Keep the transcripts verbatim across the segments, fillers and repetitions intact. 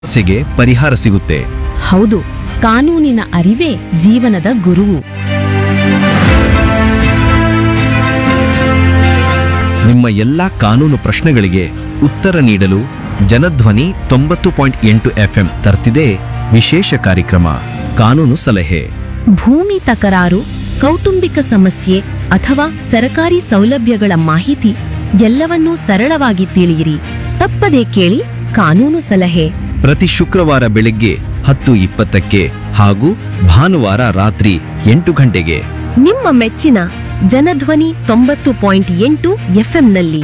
ಸಮಸ್ಯೆಗೆ ಪರಿಹಾರ ಸಿಗುತ್ತೆ. ಹೌದು, ಕಾನೂನಿನ ಅರಿವೇ ಜೀವನದ ಗುರುವು. ನಿಮ್ಮ ಎಲ್ಲಾ ಕಾನೂನು ಪ್ರಶ್ನೆಗಳಿಗೆ ಉತ್ತರ ನೀಡಲು ಜನಧ್ವನಿ ತೊಂಬತ್ತು ಪಾಯಿಂಟ್ ಎಂಟು ಎಫ್ಎಂ ತರ್ತಿದೆ ವಿಶೇಷ ಕಾರ್ಯಕ್ರಮ ಕಾನೂನು ಸಲಹೆ. ಭೂಮಿ ತಕರಾರು, ಕೌಟುಂಬಿಕ ಸಮಸ್ಯೆ ಅಥವಾ ಸರಕಾರಿ ಸೌಲಭ್ಯಗಳ ಮಾಹಿತಿ ಎಲ್ಲವನ್ನೂ ಸರಳವಾಗಿ ತಿಳಿಯಿರಿ. ತಪ್ಪದೇ ಕೇಳಿ ಕಾನೂನು ಸಲಹೆ. ಪ್ರತಿ ಶುಕ್ರವಾರ ಬೆಳಿಗ್ಗೆ ಹತ್ತು ಇಪ್ಪತ್ತಕ್ಕೆ ಹಾಗೂ ಭಾನುವಾರ ರಾತ್ರಿ ಎಂಟು ಗಂಟೆಗೆ ನಿಮ್ಮ ಮೆಚ್ಚಿನ ಜನಧ್ವನಿ ತೊಂಬತ್ತು ಪಾಯಿಂಟ್ ಎಂಟು ಎಫ್ಎಂನಲ್ಲಿ.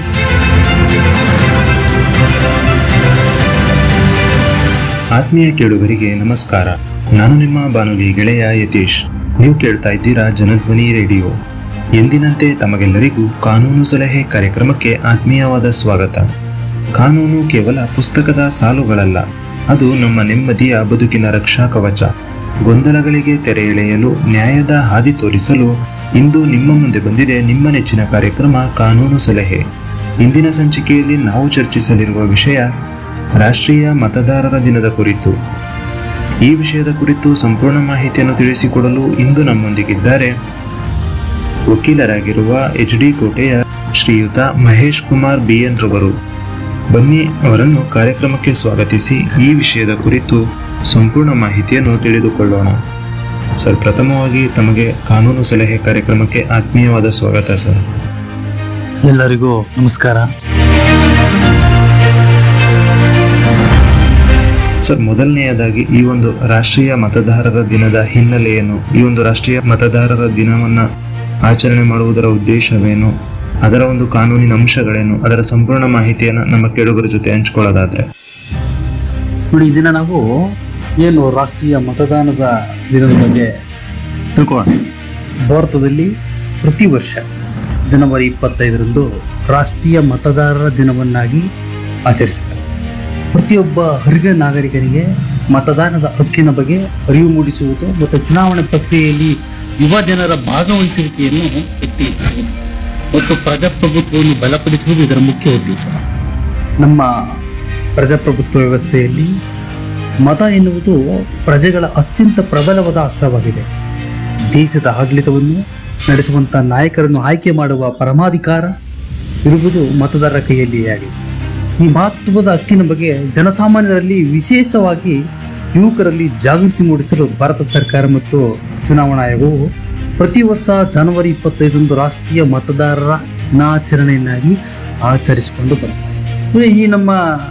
ಆತ್ಮೀಯ ಕೇಳುಗರಿಗೆ ನಮಸ್ಕಾರ. ನಾನು ನಿಮ್ಮ ಬಾನುಲಿ ಗೆಳೆಯ ಯತೀಶ್. ನೀವು ಕೇಳ್ತಾ ಇದ್ದೀರಾ ಜನಧ್ವನಿ ರೇಡಿಯೋ. ಎಂದಿನಂತೆ ತಮಗೆಲ್ಲರಿಗೂ ಕಾನೂನು ಸಲಹೆ ಕಾರ್ಯಕ್ರಮಕ್ಕೆ ಆತ್ಮೀಯವಾದ ಸ್ವಾಗತ. ಕಾನೂನು ಕೇವಲ ಪುಸ್ತಕದ ಸಾಲುಗಳಲ್ಲ, ಅದು ನಮ್ಮ ನೆಮ್ಮದಿಯ ಬದುಕಿನ ರಕ್ಷಾ ಕವಚ. ಗೊಂದಲಗಳಿಗೆ ತೆರೆ ಎಳೆಯಲು, ನ್ಯಾಯದ ಹಾದಿ ತೋರಿಸಲು ಇಂದು ನಿಮ್ಮ ಮುಂದೆ ಬಂದಿದೆ ನಿಮ್ಮ ನೆಚ್ಚಿನ ಕಾರ್ಯಕ್ರಮ ಕಾನೂನು ಸಲಹೆ. ಇಂದಿನ ಸಂಚಿಕೆಯಲ್ಲಿ ನಾವು ಚರ್ಚಿಸಲಿರುವ ವಿಷಯ ರಾಷ್ಟ್ರೀಯ ಮತದಾರರ ದಿನದ ಕುರಿತು. ಈ ವಿಷಯದ ಕುರಿತು ಸಂಪೂರ್ಣ ಮಾಹಿತಿಯನ್ನು ತಿಳಿಸಿಕೊಡಲು ಇಂದು ನಮ್ಮೊಂದಿಗಿದ್ದಾರೆ ವಕೀಲರಾಗಿರುವ ಎಚ್ ಡಿ ಕೋಟೆಯ ಶ್ರೀಯುತ ಮಹೇಶ್ ಕುಮಾರ್ ಬಿ ಎನ್ ರವರು. ಬನ್ನಿ ಅವರನ್ನು ಕಾರ್ಯಕ್ರಮಕ್ಕೆ ಸ್ವಾಗತಿಸಿ ಈ ವಿಷಯದ ಕುರಿತು ಸಂಪೂರ್ಣ ಮಾಹಿತಿಯನ್ನು ತಿಳಿದುಕೊಳ್ಳೋಣ. ಸರ್, ಪ್ರಥಮವಾಗಿ ತಮಗೆ ಕಾನೂನು ಸಲಹೆ ಕಾರ್ಯಕ್ರಮಕ್ಕೆ ಆತ್ಮೀಯವಾದ ಸ್ವಾಗತ ಸರ್. ಎಲ್ಲರಿಗೂ ನಮಸ್ಕಾರ. ಸರ್, ಮೊದಲನೆಯದಾಗಿ ಈ ಒಂದು ರಾಷ್ಟ್ರೀಯ ಮತದಾರರ ದಿನದ ಹಿನ್ನೆಲೆಯನ್ನು, ಈ ಒಂದು ರಾಷ್ಟ್ರೀಯ ಮತದಾರರ ದಿನವನ್ನ ಆಚರಣೆ ಮಾಡುವುದರ ಉದ್ದೇಶವೇನು, ಅದರ ಒಂದು ಕಾನೂನಿನ ಅಂಶಗಳೇನು, ಅದರ ಸಂಪೂರ್ಣ ಮಾಹಿತಿಯನ್ನು ನಮ್ಮ ಕೇಳುಗರ ಜೊತೆ ಹಂಚ್ಕೊಳ್ಳೋದಾದ್ರೆ. ನೋಡಿ, ಈ ದಿನ ನಾವು ಏನು ರಾಷ್ಟ್ರೀಯ ಮತದಾನದ ದಿನದ ಬಗ್ಗೆ ತಿಳ್ಕೊಳ್ಳೋಣ. ಭಾರತದಲ್ಲಿ ಪ್ರತಿ ವರ್ಷ ಜನವರಿ ಇಪ್ಪತ್ತೈದರಂದು ರಾಷ್ಟ್ರೀಯ ಮತದಾರರ ದಿನವನ್ನಾಗಿ ಆಚರಿಸುತ್ತಾರೆ. ಪ್ರತಿಯೊಬ್ಬ ಅರ್ಹ ನಾಗರಿಕರಿಗೆ ಮತದಾನದ ಹಕ್ಕಿನ ಬಗ್ಗೆ ಅರಿವು ಮೂಡಿಸುವುದು ಮತ್ತು ಚುನಾವಣೆ ಪ್ರಕ್ರಿಯೆಯಲ್ಲಿ ಯುವ ಜನರ ಭಾಗವಹಿಸುವಿಕೆಯನ್ನು ಉತ್ತೇಜಿಸುವುದು ಮತ್ತು ಪ್ರಜಾಪ್ರಭುತ್ವವನ್ನು ಬಲಪಡಿಸುವುದು ಇದರ ಮುಖ್ಯ ಉದ್ದೇಶ. ನಮ್ಮ ಪ್ರಜಾಪ್ರಭುತ್ವ ವ್ಯವಸ್ಥೆಯಲ್ಲಿ ಮತ ಎನ್ನುವುದು ಪ್ರಜೆಗಳ ಅತ್ಯಂತ ಪ್ರಬಲವಾದ ಅಸ್ತ್ರವಾಗಿದೆ. ದೇಶದ ಆಡಳಿತವನ್ನು ನಡೆಸುವಂಥ ನಾಯಕರನ್ನು ಆಯ್ಕೆ ಮಾಡುವ ಪರಮಾಧಿಕಾರ ಇರುವುದು ಮತದಾರರ ಕೈಯಲ್ಲಿಯೇ ಆಗಿದೆ. ಈ ಮಹತ್ವದ ಹಕ್ಕಿನ ಬಗ್ಗೆ ಜನಸಾಮಾನ್ಯರಲ್ಲಿ, ವಿಶೇಷವಾಗಿ ಯುವಕರಲ್ಲಿ ಜಾಗೃತಿ ಮೂಡಿಸಲು ಭಾರತ ಸರ್ಕಾರ ಮತ್ತು ಚುನಾವಣಾ ಆಯೋಗವು ಪ್ರತಿ ವರ್ಷ ಜನವರಿ ಇಪ್ಪತ್ತೈದರಂದು ರಾಷ್ಟ್ರೀಯ ಮತದಾರರ ದಿನಾಚರಣೆಯನ್ನಾಗಿ ಆಚರಿಸಿಕೊಂಡು ಬರುತ್ತದೆ. ಈ ನಮ್ಮ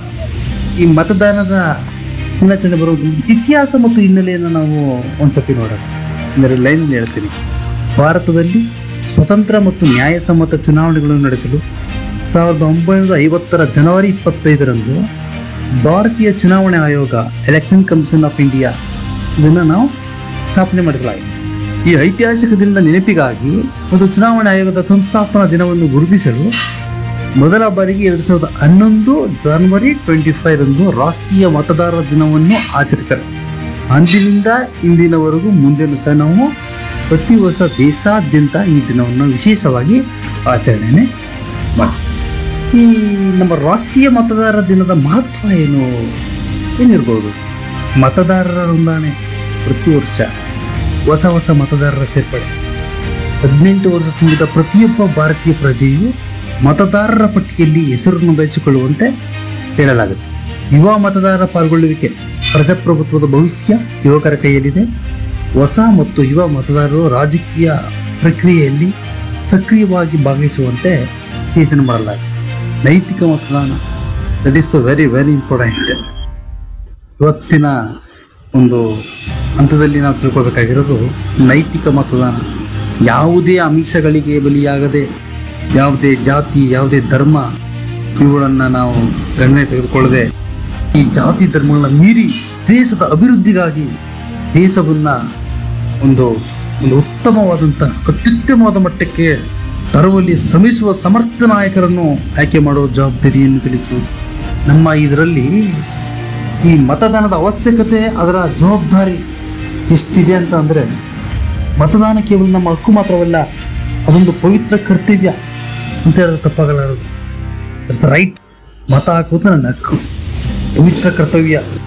ಈ ಮತದಾನದ ದಿನಾಚರಣೆ ಬರುವುದು ಇತಿಹಾಸ ಮತ್ತು ಹಿನ್ನೆಲೆಯನ್ನು ನಾವು ಒಂದ್ಸತಿ ನೋಡೋಣ. ಅಂದರೆ ಲೈನ್ ಹೇಳ್ತೀನಿ. ಭಾರತದಲ್ಲಿ ಸ್ವತಂತ್ರ ಮತ್ತು ನ್ಯಾಯಸಮ್ಮತ ಚುನಾವಣೆಗಳನ್ನು ನಡೆಸಲು ಸಾವಿರದ ಒಂಬೈನೂರ ಐವತ್ತರ ಜನವರಿ ಇಪ್ಪತ್ತೈದರಂದು ಭಾರತೀಯ ಚುನಾವಣಾ ಆಯೋಗ, ಎಲೆಕ್ಷನ್ ಕಮಿಷನ್ ಆಫ್ ಇಂಡಿಯಾ, ಇದನ್ನು ನಾವು ಸ್ಥಾಪನೆ ಮಾಡಿಸಲಾಯಿತು. ಈ ಐತಿಹಾಸಿಕ ದಿನದ ನೆನಪಿಗಾಗಿ ಒಂದು ಚುನಾವಣಾ ಆಯೋಗದ ಸಂಸ್ಥಾಪನಾ ದಿನವನ್ನು ಗುರುತಿಸಲು ಮೊದಲ ಬಾರಿಗೆ ಎರಡು ಸಾವಿರದ ಹನ್ನೊಂದು ಜನವರಿ ಟ್ವೆಂಟಿ ಫೈವ್ ರಂದು ರಾಷ್ಟ್ರೀಯ ಮತದಾರರ ದಿನವನ್ನು ಆಚರಿಸಲಾಯಿತು. ಅಂದಿನಿಂದ ಇಂದಿನವರೆಗೂ ಮುಂದೆನೂ ಸಹ ನಾವು ಪ್ರತಿ ವರ್ಷ ದೇಶಾದ್ಯಂತ ಈ ದಿನವನ್ನು ವಿಶೇಷವಾಗಿ ಆಚರಣೆ ಮಾಡಿ. ಈ ನಮ್ಮ ರಾಷ್ಟ್ರೀಯ ಮತದಾರರ ದಿನದ ಮಹತ್ವ ಏನು ಏನಿರ್ಬೋದು? ಮತದಾರರ ನೋಂದಣಿ, ಪ್ರತಿ ವರ್ಷ ಹೊಸ ಹೊಸ ಮತದಾರರ ಸೇರ್ಪಡೆ. ಹದಿನೆಂಟು ವರ್ಷ ತುಂಬಿದ ಪ್ರತಿಯೊಬ್ಬ ಭಾರತೀಯ ಪ್ರಜೆಯು ಮತದಾರರ ಪಟ್ಟಿಯಲ್ಲಿ ಹೆಸರು ನೋಂದಾಯಿಸಿಕೊಳ್ಳುವಂತೆ ಹೇಳಲಾಗುತ್ತೆ. ಯುವ ಮತದಾರರ ಪಾಲ್ಗೊಳ್ಳುವಿಕೆ. ಪ್ರಜಾಪ್ರಭುತ್ವದ ಭವಿಷ್ಯ ಯುವಕರ ಕೈಯಲ್ಲಿದೆ. ಹೊಸ ಮತ್ತು ಯುವ ಮತದಾರರು ರಾಜಕೀಯ ಪ್ರಕ್ರಿಯೆಯಲ್ಲಿ ಸಕ್ರಿಯವಾಗಿ ಭಾಗವಹಿಸುವಂತೆ ಯೋಚನೆ ಮಾಡಲಾಗಿದೆ. ನೈತಿಕ ಮತದಾನ, that is the very very important. ಇವತ್ತಿನ ಒಂದು ಹಂತದಲ್ಲಿ ನಾವು ತಿಳ್ಕೊಬೇಕಾಗಿರೋದು ನೈತಿಕ ಮತದಾನ. ಯಾವುದೇ ಅಂಶಗಳಿಗೆ ಬಲಿಯಾಗದೆ, ಯಾವುದೇ ಜಾತಿ, ಯಾವುದೇ ಧರ್ಮ ಇವುಗಳನ್ನು ನಾವು ಗಣನೆ ತೆಗೆದುಕೊಳ್ಳದೆ, ಈ ಜಾತಿ ಧರ್ಮಗಳನ್ನ ಮೀರಿ ದೇಶದ ಅಭಿವೃದ್ಧಿಗಾಗಿ ದೇಶವನ್ನು ಒಂದು ಒಂದು ಉತ್ತಮವಾದಂಥ, ಅತ್ಯುತ್ತಮವಾದ ಮಟ್ಟಕ್ಕೆ ತರುವಲ್ಲಿ ಶ್ರಮಿಸುವ ಸಮರ್ಥ ನಾಯಕರನ್ನು ಆಯ್ಕೆ ಮಾಡುವ ಜವಾಬ್ದಾರಿಯನ್ನು ತಿಳಿಸುವುದು. ನಮ್ಮ ಇದರಲ್ಲಿ ಈ ಮತದಾನದ ಅವಶ್ಯಕತೆ, ಅದರ ಜವಾಬ್ದಾರಿ ಎಷ್ಟಿದೆ ಅಂತ ಅಂದರೆ, ಮತದಾನ ಕೇವಲ ನಮ್ಮ ಹಕ್ಕು ಮಾತ್ರವಲ್ಲ, ಅದೊಂದು ಪವಿತ್ರ ಕರ್ತವ್ಯ ಅಂತ ಹೇಳಿದ್ರೆ ತಪ್ಪಾಗಲಾರದು. ರೈಟ್. ಮತ ಹಾಕುವುದು ನನ್ನ ಹಕ್ಕು, ಪವಿತ್ರ ಕರ್ತವ್ಯ.